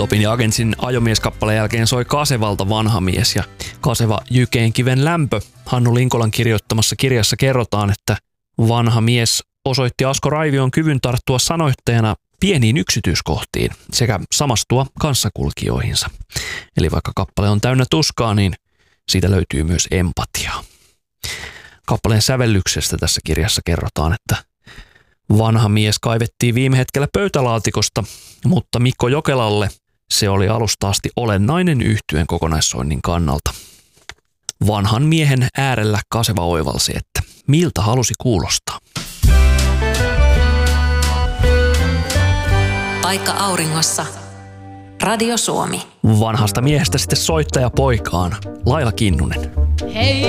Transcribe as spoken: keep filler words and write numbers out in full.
Topin ja Agentsin Ajomies-kappaleen jälkeen soi Kasevalta Vanha mies ja Kaseva Jykeenkiven lämpö. Hannu Linkolan kirjoittamassa kirjassa kerrotaan, että vanha mies osoitti Asko Raivion kyvyn tarttua sanoittajana pieniin yksityiskohtiin sekä samastua kanssakulkijoihinsa. Eli vaikka kappale on täynnä tuskaa, niin siitä löytyy myös empatiaa. Kappaleen sävellyksestä tässä kirjassa kerrotaan, että vanha mies kaivettiin viime hetkellä pöytälaatikosta, mutta Mikko Jokelalle se oli alusta asti olennainen yhtyeen kokonaissoinnin kannalta. Vanhan miehen äärellä Kaseva oivalsi, että miltä halusi kuulostaa. Paikka auringossa. Radio Suomi. Vanhasta miehestä sitten soittaja poikaan Laila Kinnunen. Hei!